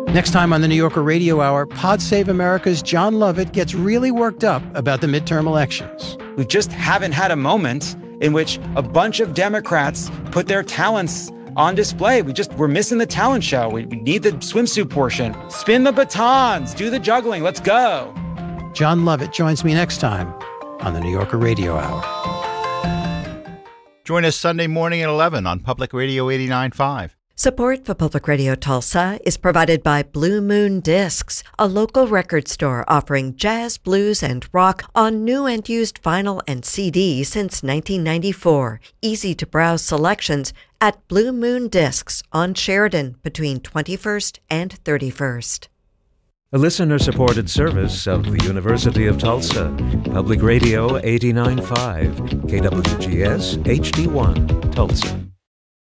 Next time on the New Yorker Radio Hour, Pod Save America's John Lovett gets really worked up about the midterm elections. We just haven't had a moment in which a bunch of Democrats put their talents on display. We're missing the talent show. We need the swimsuit portion. Spin the batons, do the juggling. Let's go. John Lovett joins me next time on the New Yorker Radio Hour. Join us Sunday morning at 11 on Public Radio 89.5. Support for Public Radio Tulsa is provided by Blue Moon Discs, a local record store offering jazz, blues, and rock on new and used vinyl and CD since 1994. Easy to browse selections at Blue Moon Discs on Sheridan between 21st and 31st. A listener-supported service of the University of Tulsa. Public Radio 89.5, KWGS HD1, Tulsa.